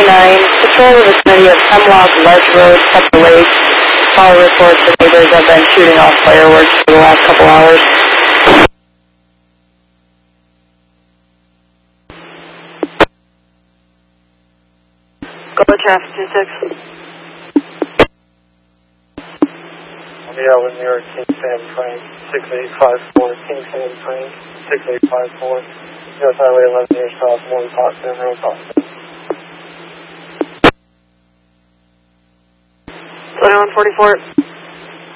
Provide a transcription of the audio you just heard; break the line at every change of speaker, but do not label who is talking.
Patrol the vicinity of Hemlock Ledge Road, Pepper Lake. Call reports that neighbors have been shooting off fireworks for the last couple hours. Go to traffic 26.
Yeah, with New York, King Sam Frank, 6854, King Sam Frank, 6854, US Highway 11 near south, Morton Potsdam Road, Potsdam.
2144.